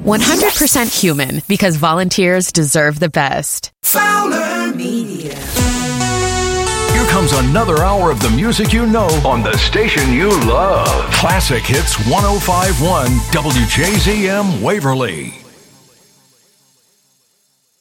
100% human, because volunteers deserve the best. Fowler Media. Here comes another hour of the music you know on the station you love. Classic Hits 105.1 WJZM Waverly.